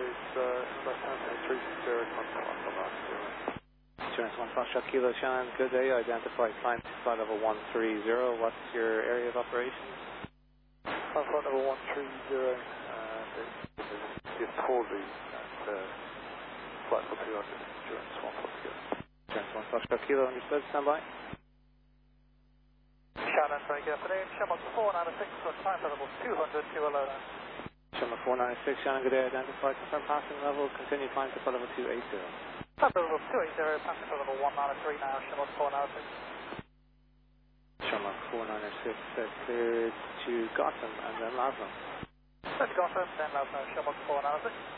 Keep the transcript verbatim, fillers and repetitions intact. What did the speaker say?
is uh, left hand three six zero, contact Alpha last zero. Insurance one Foxtrot Kilo, Shannon, good day. Identified climb to flight level one three zero. What's your area of operations? Climb flight level one three zero, and it's poorly at uh, flight level two hundred, insurance one Foxtrot Kilo. Insurance one Foxtrot Kilo, understood, stand by. Shannon, very good afternoon. Shamrock four ninety-six, for climb flight level two hundred, to a low down. Shamrock four ninety-six, Shannon, good day. Identified, confirm passing level, continue climb to flight level two eighty. Climb flight level two eighty, passing flight level one ninety-three now, Shamrock four ninety-six. Shamrock four ninety-six, uh, cleared to Gotham and then Laverne. Let's Gotham, then Laverne, Shamrock four ninety-six.